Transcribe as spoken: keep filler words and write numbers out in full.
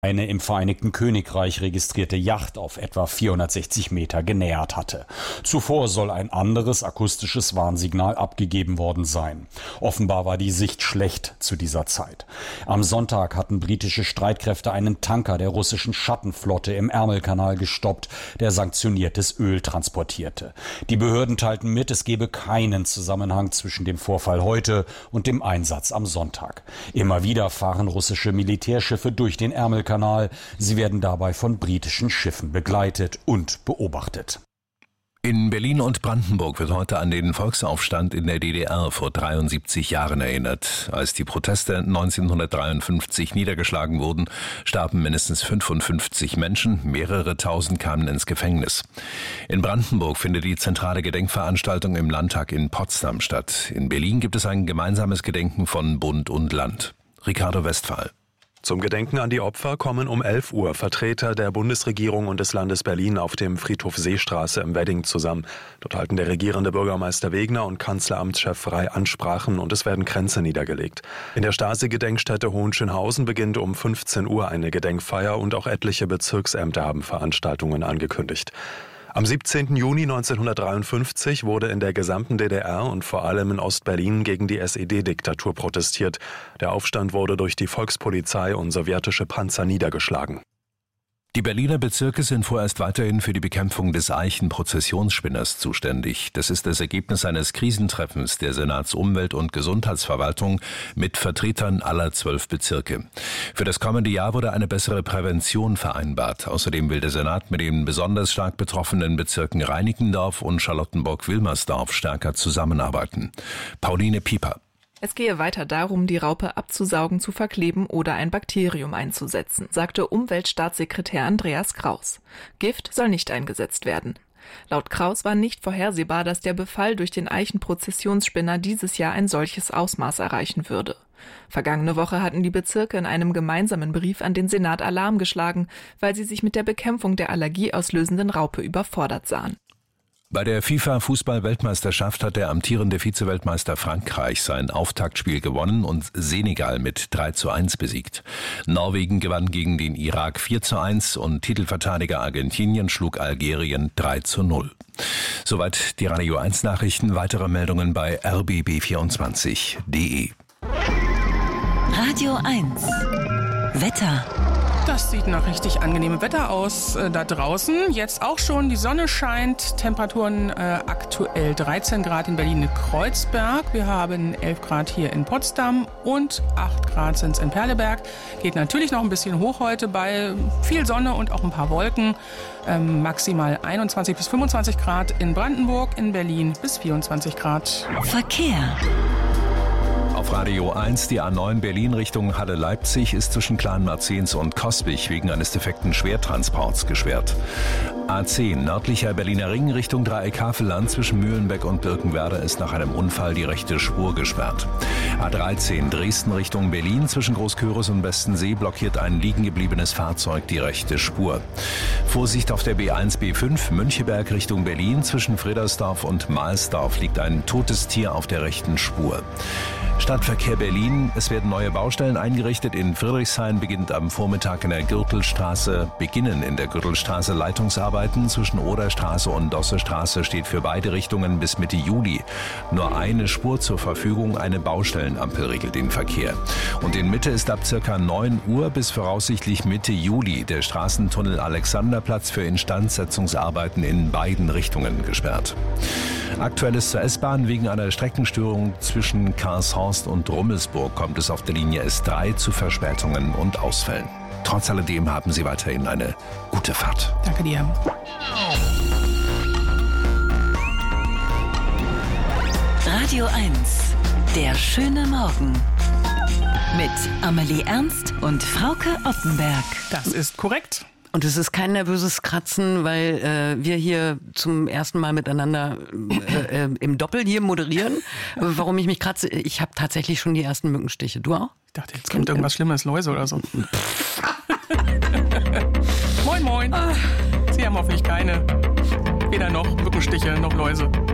eine im Vereinigten Königreich registrierte Yacht auf etwa vierhundertsechzig Meter genähert hatte. Zuvor soll ein anderes akustisches Warnsignal abgegeben worden sein. Offenbar war die Sicht schlecht zu dieser Zeit. Am Sonntag hatten britische Streitkräfte einen Tanker der russischen Schattenflotte im Ärmelkanal gestoppt, der sanktioniertes Öl transportierte. Die Behörden teilten mit, es gebe keinen Zusammenhang zwischen dem Vorfall heute und dem Einsatz am Sonntag. Immer wieder fahren russische Militärschiffe durch den Ärmelkanal. Sie werden dabei von britischen Schiffen begleitet und beobachtet. In Berlin und Brandenburg wird heute an den Volksaufstand in der D D R vor dreiundsiebzig Jahren erinnert. Als die Proteste neunzehnhundertdreiundfünfzig niedergeschlagen wurden, starben mindestens fünfundfünfzig Menschen, mehrere tausend kamen ins Gefängnis. In Brandenburg findet die zentrale Gedenkveranstaltung im Landtag in Potsdam statt. In Berlin gibt es ein gemeinsames Gedenken von Bund und Land. Ricardo Westphal. Zum Gedenken an die Opfer kommen um elf Uhr Vertreter der Bundesregierung und des Landes Berlin auf dem Friedhof Seestraße im Wedding zusammen. Dort halten der regierende Bürgermeister Wegner und Kanzleramtschef Frey Ansprachen und es werden Kränze niedergelegt. In der Stasi-Gedenkstätte Hohenschönhausen beginnt um fünfzehn Uhr eine Gedenkfeier und auch etliche Bezirksämter haben Veranstaltungen angekündigt. Am siebzehnten Juni neunzehnhundertdreiundfünfzig wurde in der gesamten D D R und vor allem in Ostberlin gegen die S E D-Diktatur protestiert. Der Aufstand wurde durch die Volkspolizei und sowjetische Panzer niedergeschlagen. Die Berliner Bezirke sind vorerst weiterhin für die Bekämpfung des Eichen-Prozessionsspinners zuständig. Das ist das Ergebnis eines Krisentreffens der Senatsumwelt- und Gesundheitsverwaltung mit Vertretern aller zwölf Bezirke. Für das kommende Jahr wurde eine bessere Prävention vereinbart. Außerdem will der Senat mit den besonders stark betroffenen Bezirken Reinickendorf und Charlottenburg-Wilmersdorf stärker zusammenarbeiten. Pauline Pieper. Es gehe weiter darum, die Raupe abzusaugen, zu verkleben oder ein Bakterium einzusetzen, sagte Umweltstaatssekretär Andreas Kraus. Gift soll nicht eingesetzt werden. Laut Kraus war nicht vorhersehbar, dass der Befall durch den Eichen-Prozessionsspinner dieses Jahr ein solches Ausmaß erreichen würde. Vergangene Woche hatten die Bezirke in einem gemeinsamen Brief an den Senat Alarm geschlagen, weil sie sich mit der Bekämpfung der allergieauslösenden Raupe überfordert sahen. Bei der FIFA-Fußball-Weltmeisterschaft hat der amtierende Vize-Weltmeister Frankreich sein Auftaktspiel gewonnen und Senegal mit drei zu eins besiegt. Norwegen gewann gegen den Irak vier zu eins und Titelverteidiger Argentinien schlug Algerien drei zu null. Soweit die Radio eins Nachrichten. Weitere Meldungen bei r b b vierundzwanzig punkt d e. Radio eins Wetter. Das sieht nach richtig angenehmem Wetter aus äh, da draußen. Jetzt auch schon, die Sonne scheint. Temperaturen äh, aktuell dreizehn Grad in Berlin-Kreuzberg. Wir haben elf Grad hier in Potsdam und acht Grad sind es in Perleberg. Geht natürlich noch ein bisschen hoch heute bei viel Sonne und auch ein paar Wolken. Ähm, maximal einundzwanzig bis fünfundzwanzig Grad in Brandenburg, in Berlin bis vierundzwanzig Grad. Verkehr. Auf Radio eins, die A neun Berlin Richtung Halle-Leipzig ist zwischen Kleinmarzens und Coswig wegen eines defekten Schwertransports gesperrt. A zehn nördlicher Berliner Ring Richtung Dreieck Havelland zwischen Mühlenbeck und Birkenwerder ist nach einem Unfall die rechte Spur gesperrt. A dreizehn Dresden Richtung Berlin zwischen Großküritz und Bestensee blockiert ein liegen gebliebenes Fahrzeug die rechte Spur. Vorsicht auf der B eins B fünf Müncheberg Richtung Berlin zwischen Friedersdorf und Mahlsdorf liegt ein totes Tier auf der rechten Spur. Stadtverkehr Berlin. Es werden neue Baustellen eingerichtet. In Friedrichshain beginnt am Vormittag in der Gürtelstraße, beginnen in der Gürtelstraße Leitungsarbeiten. Zwischen Oderstraße und Dossestraße steht für beide Richtungen bis Mitte Juli nur eine Spur zur Verfügung. Eine Baustellenampel regelt den Verkehr. Und in Mitte ist ab circa neun Uhr bis voraussichtlich Mitte Juli der Straßentunnel Alexanderplatz für Instandsetzungsarbeiten in beiden Richtungen gesperrt. Aktuelles zur S-Bahn. Wegen einer Streckenstörung zwischen Karlshorst und Rummelsburg kommt es auf der Linie S drei zu Verspätungen und Ausfällen. Trotz alledem haben Sie weiterhin eine gute Fahrt. Danke dir. Radio eins, der schöne Morgen. Mit Amelie Ernst und Frauke Oppenberg. Das ist korrekt. Und es ist kein nervöses Kratzen, weil äh, wir hier zum ersten Mal miteinander äh, äh, im Doppel hier moderieren. Warum ich mich kratze, ich habe tatsächlich schon die ersten Mückenstiche. Du auch? Ich dachte, jetzt kommt irgendwas Schlimmes, Läuse oder so. Moin, moin. Sie haben hoffentlich keine. Weder noch Mückenstiche noch Läuse.